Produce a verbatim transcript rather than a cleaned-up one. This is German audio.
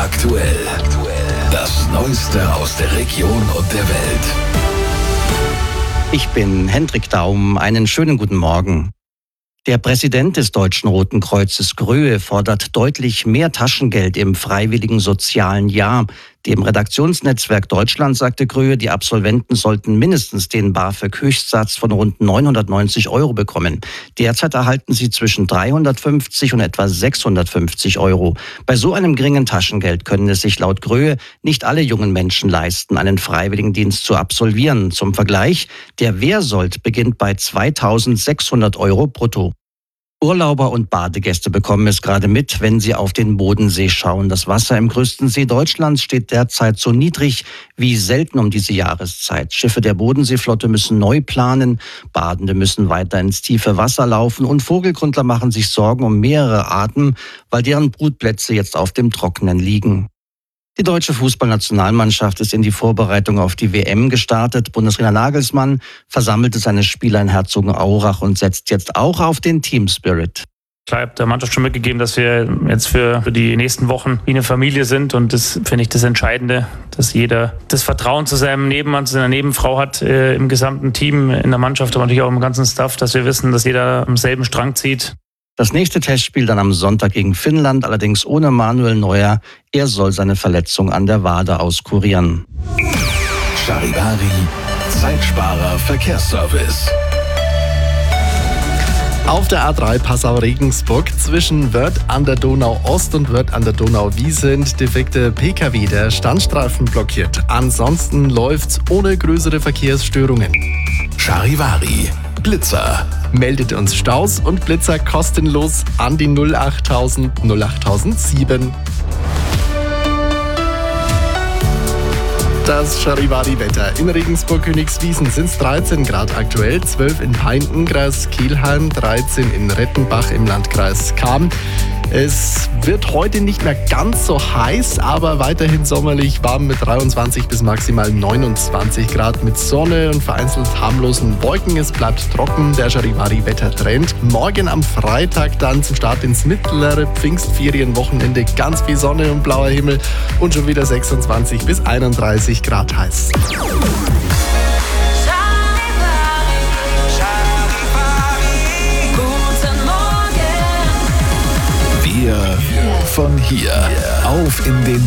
aktuell. Das Neueste aus der Region und der Welt. Ich bin Hendrik Daum. Einen schönen guten Morgen. Der Präsident des Deutschen Roten Kreuzes Gröhe fordert deutlich mehr Taschengeld im freiwilligen sozialen Jahr. Dem Redaktionsnetzwerk Deutschland sagte Gröhe, die Absolventen sollten mindestens den BAföG-Höchstsatz von rund neunhundertneunzig Euro bekommen. Derzeit erhalten sie zwischen dreihundertfünfzig und etwa sechshundertfünfzig Euro. Bei so einem geringen Taschengeld können es sich laut Gröhe nicht alle jungen Menschen leisten, einen Freiwilligendienst zu absolvieren. Zum Vergleich, der Wehrsold beginnt bei zweitausendsechshundert Euro brutto. Urlauber und Badegäste bekommen es gerade mit, wenn sie auf den Bodensee schauen. Das Wasser im größten See Deutschlands steht derzeit so niedrig wie selten um diese Jahreszeit. Schiffe der Bodenseeflotte müssen neu planen, Badende müssen weiter ins tiefe Wasser laufen und Vogelkundler machen sich Sorgen um mehrere Arten, weil deren Brutplätze jetzt auf dem Trockenen liegen. Die deutsche Fußballnationalmannschaft ist in die Vorbereitung auf die W M gestartet. Bundestrainer Nagelsmann versammelte seine Spieler in Herzogenaurach und setzt jetzt auch auf den Team Spirit. Ich habe der Mannschaft schon mitgegeben, dass wir jetzt für die nächsten Wochen wie eine Familie sind. Und das finde ich das Entscheidende, dass jeder das Vertrauen zu seinem Nebenmann, zu seiner Nebenfrau hat, äh, im gesamten Team, in der Mannschaft, aber natürlich auch im ganzen Staff, dass wir wissen, dass jeder am selben Strang zieht. Das nächste Testspiel dann am Sonntag gegen Finnland, allerdings ohne Manuel Neuer. Er soll seine Verletzung an der Wade auskurieren. Charivari, Zeitsparer Verkehrsservice. Auf der A drei Passau-Regensburg zwischen Wörth an der Donau Ost und Wörth an der Donau Wies sind defekte P K W, der Standstreifen blockiert. Ansonsten läuft's ohne größere Verkehrsstörungen. Charivari, Blitzer. Meldet uns Staus und Blitzer kostenlos an die null achttausend null achttausendsieben. Das Charivari-Wetter. In Regensburg-Königswiesen sind es dreizehn Grad aktuell, zwölf in Hainden, Kreis Kelheim, dreizehn in Rettenbach im Landkreis Cham. Es wird heute nicht mehr ganz so heiß, aber weiterhin sommerlich warm mit dreiundzwanzig bis maximal neunundzwanzig Grad mit Sonne und vereinzelt harmlosen Wolken. Es bleibt trocken, der Charivari-Wettertrend. Morgen am Freitag dann zum Start ins mittlere Pfingstferienwochenende ganz viel Sonne und blauer Himmel und schon wieder sechsundzwanzig bis einunddreißig Grad heiß. Wir von hier auf in den